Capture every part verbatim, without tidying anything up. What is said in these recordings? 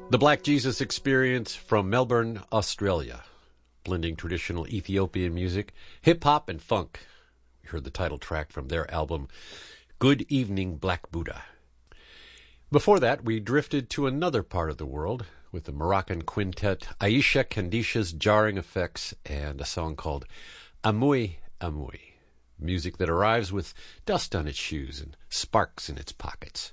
The Black Jesus Experience from Melbourne, Australia, blending traditional Ethiopian music, hip-hop, and funk. We heard the title track from their album, Good Evening, Black Buddha. Before that, we drifted to another part of the world with the Moroccan quintet Aisha Kandisha's Jarring Effects and a song called Amui Amui, music that arrives with dust on its shoes and sparks in its pockets.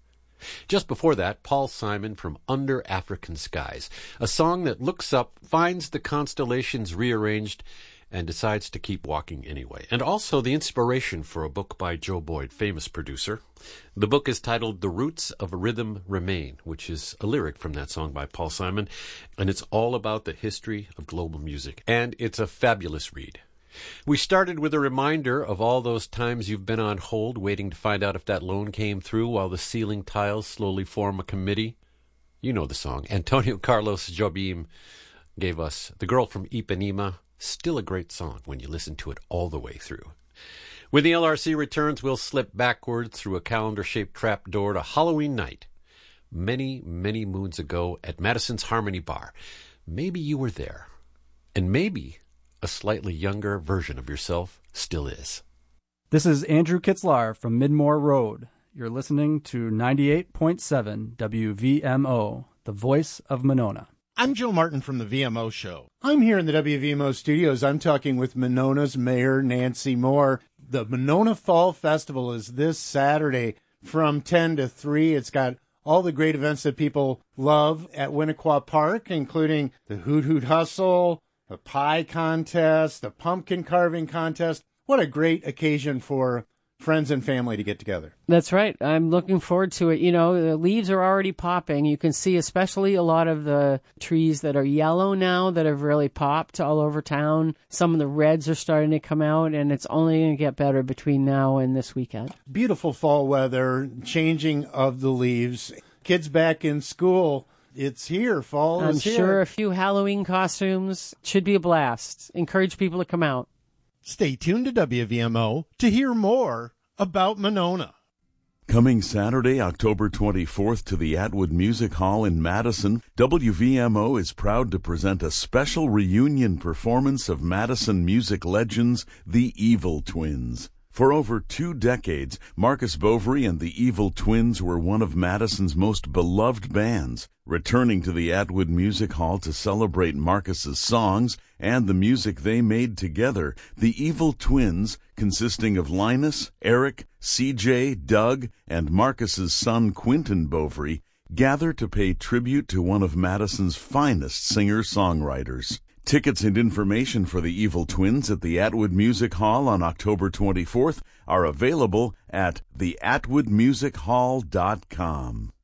Just before that, Paul Simon from Under African Skies, a song that looks up, finds the constellations rearranged, and decides to keep walking anyway. And also the inspiration for a book by Joe Boyd, famous producer. The book is titled The Roots of Rhythm Remain, which is a lyric from that song by Paul Simon, and it's all about the history of global music. And it's a fabulous read. We started with a reminder of all those times you've been on hold waiting to find out if that loan came through while the ceiling tiles slowly form a committee. You know the song. Antonio Carlos Jobim gave us The Girl from Ipanema, still a great song when you listen to it all the way through. When the L R C returns, we'll slip backward through a calendar-shaped trapdoor to Halloween night, many, many moons ago at Madison's Harmony Bar. Maybe you were there, and maybe a slightly younger version of yourself still is. This is Andrew Kitzlar from Midmore Road. You're listening to ninety-eight point seven W V M O, the voice of Monona. I'm Joe Martin from the V M O Show. I'm here in the W V M O studios. I'm talking with Monona's Mayor, Nancy Moore. The Monona Fall Festival is this Saturday from ten to three. It's got all the great events that people love at Winnequa Park, including the Hoot Hoot Hustle, the pie contest, the pumpkin carving contest. What a great occasion for friends and family to get together. That's right. I'm looking forward to it. You know, the leaves are already popping. You can see especially a lot of the trees that are yellow now that have really popped all over town. Some of the reds are starting to come out, and it's only going to get better between now and this weekend. Beautiful fall weather, changing of the leaves, kids back in school. It's here. Fall I'm is here. I'm sure a few Halloween costumes should be a blast. Encourage people to come out. Stay tuned to W V M O to hear more about Monona. Coming Saturday, October twenty-fourth to the Atwood Music Hall in Madison, W V M O is proud to present a special reunion performance of Madison music legends, the Evil Twins. For over two decades, Marcus Bovary and the Evil Twins were one of Madison's most beloved bands. Returning to the Atwood Music Hall to celebrate Marcus's songs and the music they made together, the Evil Twins, consisting of Linus, Eric, C J, Doug, and Marcus's son Quentin Bovary, gather to pay tribute to one of Madison's finest singer-songwriters. Tickets and information for the Evil Twins at the Atwood Music Hall on October twenty-fourth are available at the atwood music hall dot com.